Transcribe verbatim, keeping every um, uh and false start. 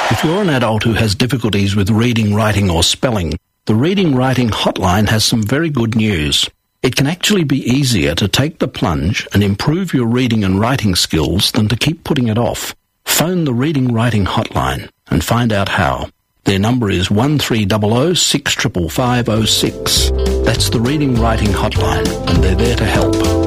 If you're an adult who has difficulties with reading, writing or spelling, the Reading Writing Hotline has some very good news. It can actually be easier to take the plunge and improve your reading and writing skills than to keep putting it off. Phone the Reading Writing Hotline and find out how. Their number is one three zero zero six five five zero six. That's the Reading Writing Hotline, and they're there to help.